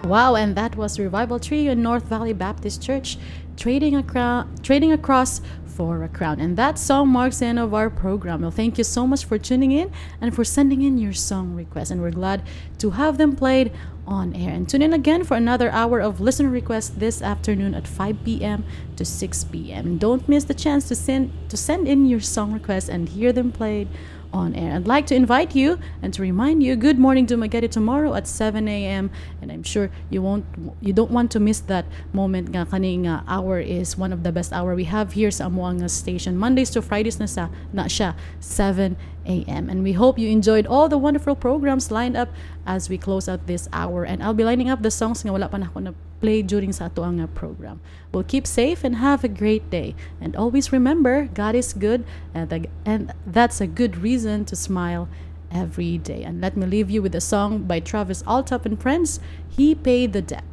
Wow, and that was Revival Trio in North Valley Baptist Church, trading across for a crown. And that song marks the end of our program. Well, thank you so much for tuning in and for sending in your song requests. And we're glad to have them played on air. And tune in again for another hour of listener requests this afternoon at 5 p.m. to 6 p.m. Don't miss the chance to send in your song requests and hear them played on air. I'd like to invite you and to remind you, Good Morning Dumaguete tomorrow at 7 a.m. And I'm sure you don't want to miss that moment. Nga kaning hour is one of the best hour we have here sa Amuanga Station. Mondays to Fridays na siya 7 a.m. And we hope you enjoyed all the wonderful programs lined up as we close out this hour. And I'll be lining up the songs nga wala pa na ako na play during sa ato ang program. Well, keep safe and have a great day. And always remember, God is good, and that's a good reason to smile every day. And let me leave you with a song by Travis Altop and Friends, He Paid the Debt.